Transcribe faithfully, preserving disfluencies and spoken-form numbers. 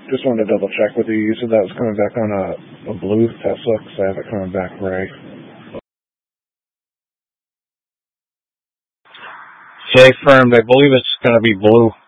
Just wanted to double check with you. You said that was coming back on a, a blue Tesla, because I have it coming back gray. J firmed, I believe it's going to be blue.